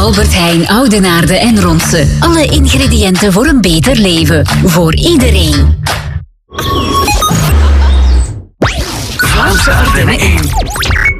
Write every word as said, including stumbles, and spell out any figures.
Albert Heijn, Oudenaarde en Ronse. Alle ingrediënten voor een beter leven. Voor iedereen. Vlaamse Ardennen één.